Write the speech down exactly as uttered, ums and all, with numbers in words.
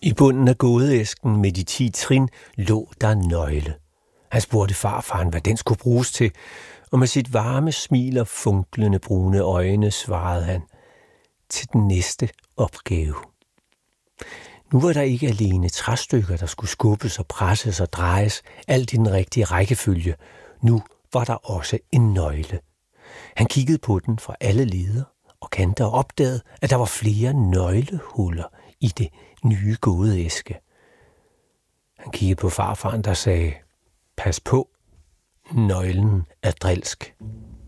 I bunden af gådeæsken med de ti trin lå der en nøgle. Han spurgte farfaren, hvad den skulle bruges til, og med sit varme smil og funklende brune øjne svarede han, til den næste opgave. Nu var der ikke alene træstykker, der skulle skubbes og presses og drejes, alt i den rigtige rækkefølge. Nu var der også en nøgle. Han kiggede på den fra alle leder og kanter og opdagede, at der var flere nøglehuller i det nye gådeæske. Han kiggede på farfaren, der sagde, pas på, nøglen er drilsk.